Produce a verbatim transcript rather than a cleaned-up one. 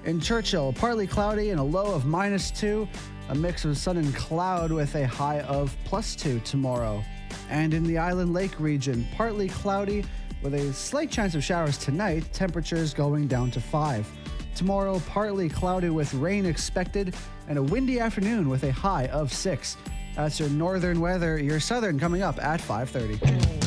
In Churchill, partly cloudy and a low of minus two. A mix of sun and cloud with a high of plus two tomorrow. And in the Island Lake region, partly cloudy with a slight chance of showers tonight, temperatures going down to five. Tomorrow, partly cloudy with rain expected and a windy afternoon with a high of six. That's your northern weather, your southern coming up at five thirty.